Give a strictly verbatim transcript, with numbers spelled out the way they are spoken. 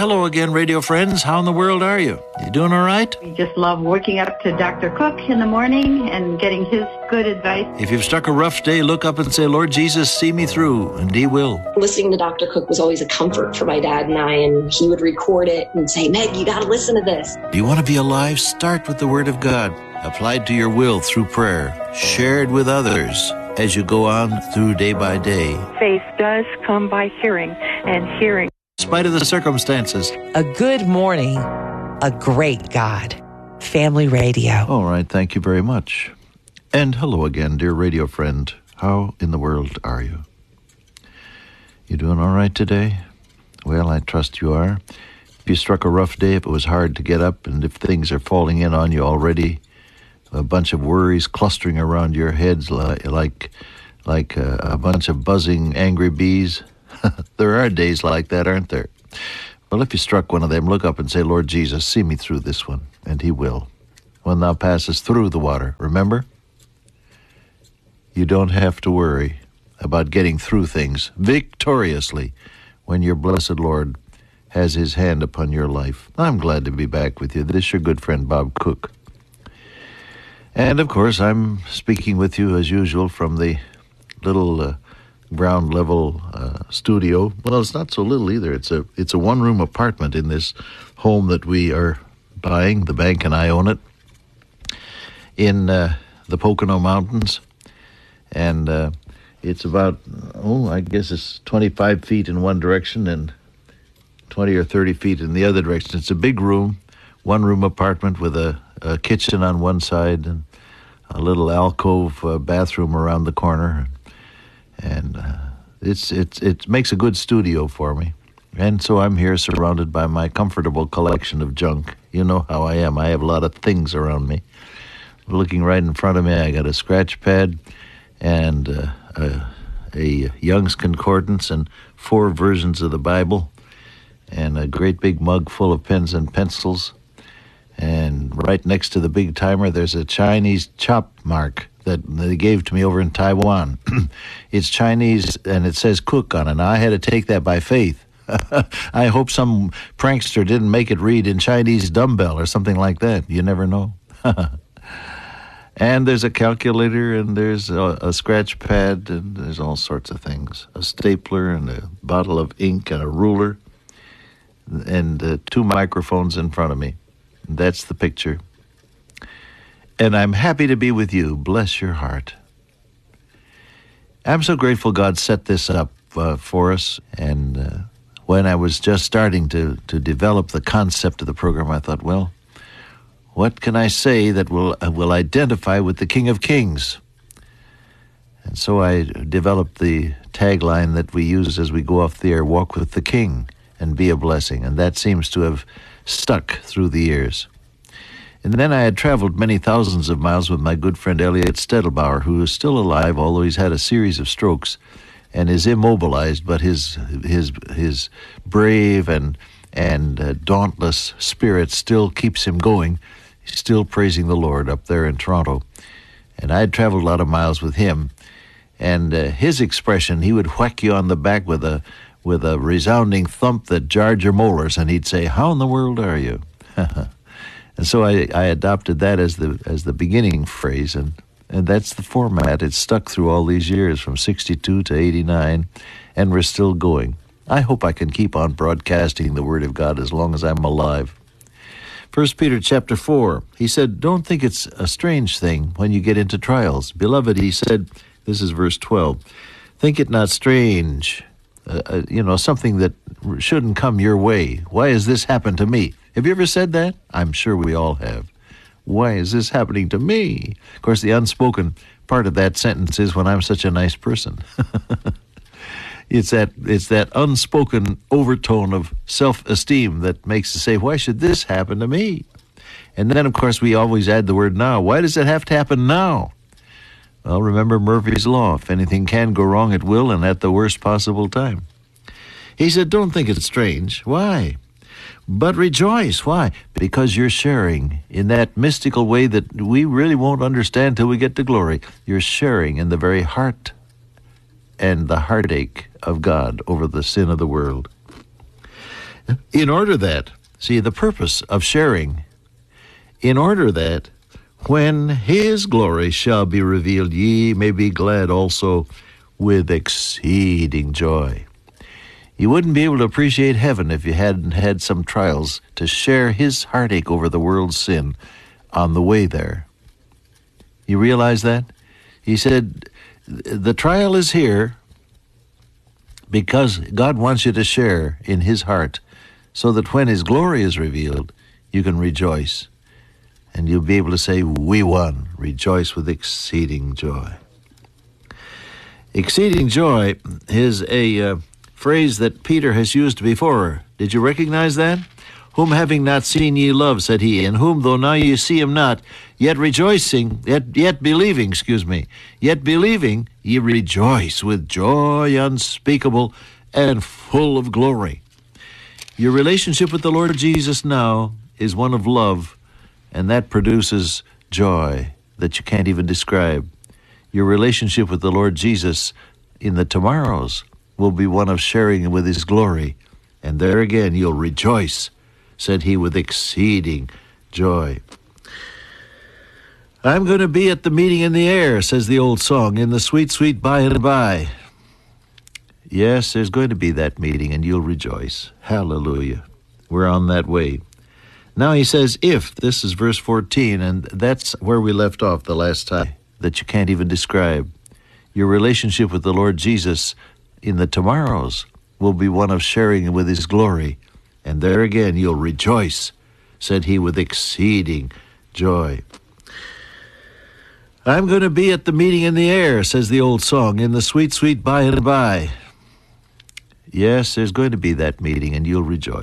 hello again, radio friends. How in the world are you? You doing all right? We just love waking up to Doctor Cook in the morning and getting his good advice. If you've struck a rough day, look up and say, Lord Jesus, see me through, and He will. Listening to Doctor Cook was always a comfort for my dad and I, and he would record it and say, Meg, you got to listen to this. Do you want to be alive? Start with the Word of God, applied to your will through prayer, shared with others as you go on through day by day. Faith does come by hearing, and hearing. In spite of the circumstances. A good morning, a great God. Family Radio. All right, thank you very much. And hello again, dear radio friend. How in the world are you? You doing all right today? Well, I trust you are. If you struck a rough day, if it was hard to get up, and if things are falling in on you already, a bunch of worries clustering around your heads like like, like a, a bunch of buzzing angry bees. There are days like that, aren't there? Well, if you struck one of them, look up and say, Lord Jesus, see me through this one, and He will. When thou passest through the water, remember? You don't have to worry about getting through things victoriously when your blessed Lord has His hand upon your life. I'm glad to be back with you. This is your good friend, Bob Cook. And, of course, I'm speaking with you, as usual, from the little uh, ground-level uh, studio. Well, it's not so little either. It's a it's a one-room apartment in this home that we are buying. The bank and I own it in uh, the Pocono Mountains. And uh, it's about, oh, I guess it's twenty-five feet in one direction and twenty or thirty feet in the other direction. It's a big room, one-room apartment with a a kitchen on one side and a little alcove uh, bathroom around the corner, and uh, it's it's it makes a good studio for me. And so I'm here surrounded by my comfortable collection of junk. You know how I am. I have a lot of things around me. Looking right in front of me, I got a scratch pad and uh, a, a Young's Concordance and four versions of the Bible and a great big mug full of pens and pencils. And right next to the big timer, there's a Chinese chop mark that they gave to me over in Taiwan. It's Chinese, and it says Cook on it. Now, I had to take that by faith. I hope some prankster didn't make it read in Chinese dumbbell or something like that. You never know. And there's a calculator, and there's a, a scratch pad, and there's all sorts of things. A stapler, and a bottle of ink, and a ruler, and uh, two microphones in front of me. That's the picture. And I'm happy to be with you. Bless your heart. I'm so grateful God set this up uh, for us. And uh, when I was just starting to, to develop the concept of the program, I thought, well, what can I say that will uh, will identify with the King of Kings? And so I developed the tagline that we use as we go off the air, walk with the King and be a blessing. And that seems to have stuck through the years. And then I had traveled many thousands of miles with my good friend Elliot Stedelbauer, who is still alive, although he's had a series of strokes and is immobilized, but his his his brave and and uh, dauntless spirit still keeps him going. He's still praising the Lord up there in Toronto. And I had traveled a lot of miles with him, and uh, his expression, he would whack you on the back with a with a resounding thump that jarred your molars, and he'd say, how in the world are you? And so I, I adopted that as the as the beginning phrase, and, and that's the format. It's stuck through all these years, from sixty-two to eighty-nine, and we're still going. I hope I can keep on broadcasting the Word of God as long as I'm alive. First Peter chapter four, he said, don't think it's a strange thing when you get into trials. Beloved, he said, this is verse twelve, think it not strange, Uh, uh, you know, something that shouldn't come your way. Why has this happened to me? Have you ever said that? I'm sure we all have. Why is this happening to me? Of course, the unspoken part of that sentence is when I'm such a nice person. It's that it's that unspoken overtone of self-esteem that makes us say, why should this happen to me? And then, of course, we always add the word now. Why does it have to happen now? Well, remember Murphy's Law. If anything can go wrong, it will, and at the worst possible time. He said, don't think it's strange. Why? But rejoice. Why? Because you're sharing in that mystical way that we really won't understand till we get to glory. You're sharing in the very heart and the heartache of God over the sin of the world. In order that, see, the purpose of sharing, in order that when his glory shall be revealed, ye may be glad also with exceeding joy. You wouldn't be able to appreciate heaven if you hadn't had some trials to share his heartache over the world's sin on the way there. You realize that? He said, the trial is here because God wants you to share in his heart so that when his glory is revealed, you can rejoice. And you'll be able to say, we won. Rejoice with exceeding joy. Exceeding joy is a uh, phrase that Peter has used before. Did you recognize that? Whom having not seen ye love, said he, in whom though now ye see him not, yet rejoicing, yet, yet believing, excuse me, yet believing, ye rejoice with joy unspeakable and full of glory. Your relationship with the Lord Jesus now is one of love, and that produces joy that you can't even describe. Your relationship with the Lord Jesus in the tomorrows will be one of sharing with his glory. And there again you'll rejoice, said he, with exceeding joy. I'm going to be at the meeting in the air, says the old song, in the sweet, sweet by and by. Yes, there's going to be that meeting, and you'll rejoice. Hallelujah. We're on that way. Now he says, if, this is verse fourteen, and that's where we left off the last time, that you can't even describe. Your relationship with the Lord Jesus in the tomorrows will be one of sharing with his glory. And there again you'll rejoice, said he, with exceeding joy. I'm going to be at the meeting in the air, says the old song, in the sweet, sweet by and by. Yes, there's going to be that meeting, and you'll rejoice.